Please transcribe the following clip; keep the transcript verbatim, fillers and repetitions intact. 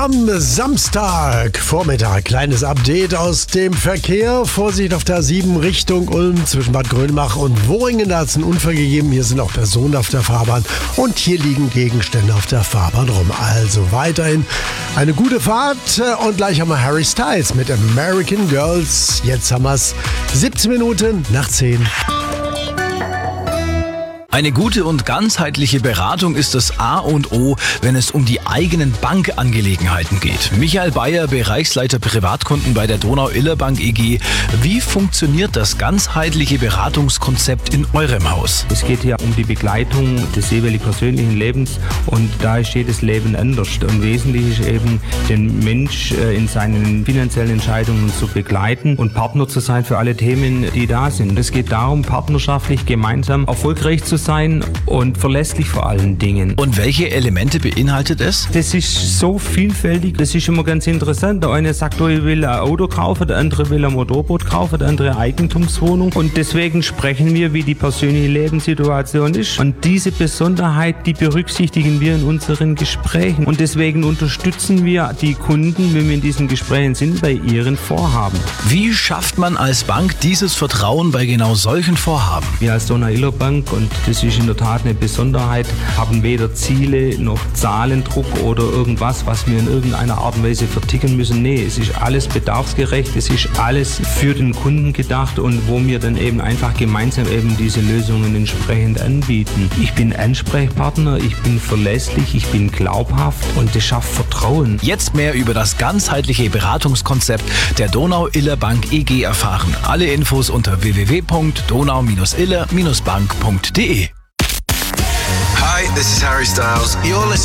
Am Samstag Vormittag kleines Update aus dem Verkehr. Vorsicht auf der A sieben Richtung Ulm zwischen Bad Grönbach und Worringen. Da hat es einen Unfall gegeben. Hier sind auch Personen auf der Fahrbahn und hier liegen Gegenstände auf der Fahrbahn rum. Also weiterhin eine gute Fahrt und gleich haben wir Harry Styles mit American Girls. Jetzt haben wir es siebzehn Minuten nach zehn. Eine gute und ganzheitliche Beratung ist das A und O, wenn es um die eigenen Bankangelegenheiten geht. Michael Bayer, Bereichsleiter Privatkunden bei der Donau-Iller Bank E G. Wie funktioniert das ganzheitliche Beratungskonzept in eurem Haus? Es geht hier um die Begleitung des jeweiligen persönlichen Lebens und da ist jedes Leben anders. Und wesentlich ist eben, den Mensch in seinen finanziellen Entscheidungen zu begleiten und Partner zu sein für alle Themen, die da sind. Es geht darum, partnerschaftlich gemeinsam erfolgreich zu sein. sein und verlässlich vor allen Dingen. Und welche Elemente beinhaltet es? Das ist so vielfältig, das ist immer ganz interessant. Der eine sagt, oh, ich will ein Auto kaufen, der andere will ein Motorboot kaufen, der andere eine Eigentumswohnung. Und deswegen sprechen wir, wie die persönliche Lebenssituation ist. Und diese Besonderheit, die berücksichtigen wir in unseren Gesprächen. Und deswegen unterstützen wir die Kunden, wenn wir in diesen Gesprächen sind, bei ihren Vorhaben. Wie schafft man als Bank dieses Vertrauen bei genau solchen Vorhaben? Wir als Donau-Iller Bank, und das ist in der Tat eine Besonderheit, haben weder Ziele noch Zahlendruck oder irgendwas, was wir in irgendeiner Art und Weise verticken müssen. Nee, es ist alles bedarfsgerecht, es ist alles für den Kunden gedacht und wo wir dann eben einfach gemeinsam eben diese Lösungen entsprechend anbieten. Ich bin Ansprechpartner, ich bin verlässlich, ich bin glaubhaft und das schafft Vertrauen. Jetzt mehr über das ganzheitliche Beratungskonzept der Donau-Iller Bank E G erfahren. Alle Infos unter w w w punkt donau Bindestrich iller Bindestrich bank punkt d e. Hi, this is Harry Styles. You're listening